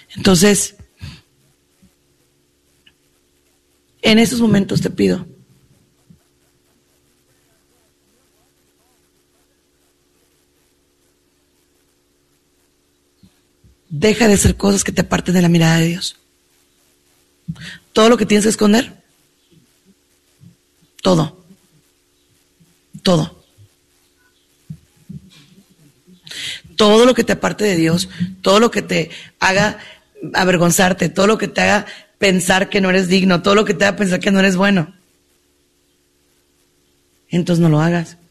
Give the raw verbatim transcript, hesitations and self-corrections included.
Entonces, en estos momentos te pido deja de hacer cosas que te aparten de la mirada de Dios. Todo lo que tienes que esconder, todo, todo. Todo lo que te aparte de Dios, todo lo que te haga avergonzarte, todo lo que te haga pensar que no eres digno, todo lo que te haga pensar que no eres bueno, entonces no lo hagas.